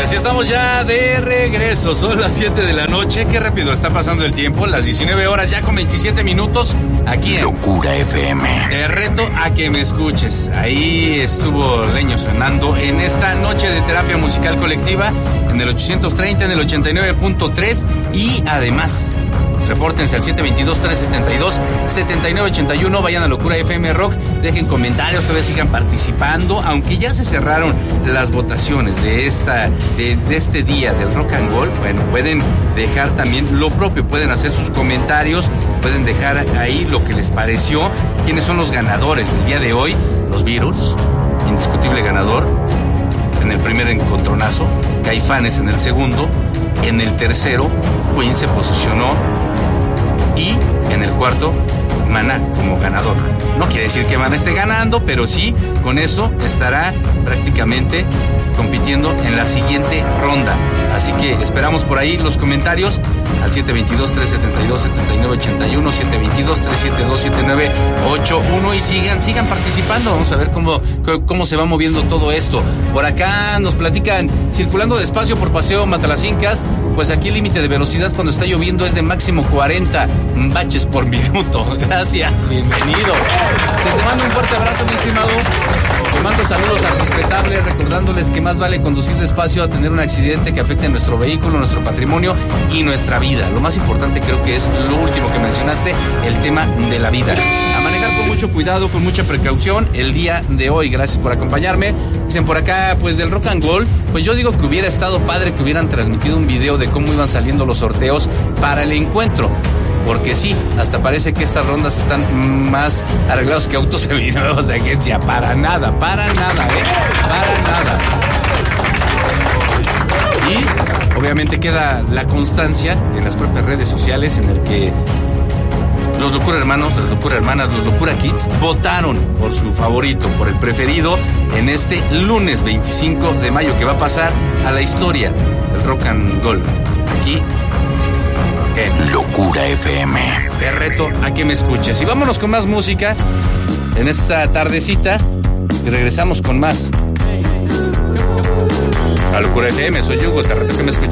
Pues estamos ya de regreso, son las 7 de la noche, qué rápido está pasando el tiempo, las 19 horas ya con 27 minutos, aquí en Locura FM. Te reto a que me escuches. Ahí estuvo Leño sonando en esta noche de terapia musical colectiva, en el 830, en el 89.3 y además... Repórtense al 722-372-7981. Vayan a Locura FM Rock. Dejen comentarios, todavía sigan participando. Aunque ya se cerraron las votaciones de este día del Rock and Roll, bueno, pueden dejar también lo propio. Pueden hacer sus comentarios. Pueden dejar ahí lo que les pareció. ¿Quiénes son los ganadores del día de hoy? Los Beatles, indiscutible ganador en el primer encontronazo. Caifanes en el segundo. En el tercero, Queen se posicionó. Y en el cuarto, Maná como ganador. No quiere decir que Maná esté ganando, pero sí, con eso estará prácticamente compitiendo en la siguiente ronda. Así que esperamos por ahí los comentarios al 722-372-7981, 722-372-7981 y sigan participando. Vamos a ver cómo se va moviendo todo esto. Por acá nos platican, circulando despacio por Paseo Matalacincas, pues aquí el límite de velocidad cuando está lloviendo es de máximo 40 baches por minuto. Gracias, bienvenido. Te mando un fuerte abrazo, mi estimado. Te mando saludos al respetable, recordándoles que más vale conducir despacio a tener un accidente que afecte a nuestro vehículo, nuestro patrimonio y nuestra vida. Lo más importante creo que es lo último que mencionaste, el tema de la vida. A manejar con mucho cuidado, con mucha precaución el día de hoy. Gracias por acompañarme. Dicen por acá, pues del Rock and Roll, pues yo digo que hubiera estado padre que hubieran transmitido un video de cómo iban saliendo los sorteos para el encuentro. Porque sí, hasta parece que estas rondas están más arreglados que autos seminuevos de agencia. Para nada, Para nada. Y obviamente queda la constancia en las propias redes sociales en el que los Locura Hermanos, las Locura Hermanas, los Locura Kids votaron por su favorito, por el preferido en este lunes 25 de mayo que va a pasar a la historia del Rock and Roll. Aquí en Locura FM. Te reto a que me escuches. Y vámonos con más música en esta tardecita y regresamos con más. A Locura FM, soy Hugo, te reto a que me escuches.